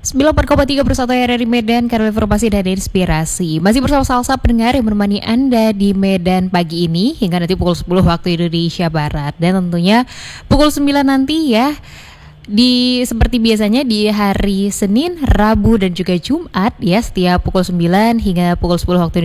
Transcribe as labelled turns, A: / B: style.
A: 94,3 Persatu RRI Medan, karena informasi dan inspirasi. Masih bersama Salsa pendengar yang menemani Anda di Medan pagi ini hingga nanti pukul 10 waktu Indonesia Barat. Dan tentunya pukul 9 nanti ya, seperti biasanya di hari Senin, Rabu dan juga Jumat ya, setiap pukul 9 hingga pukul 10 waktu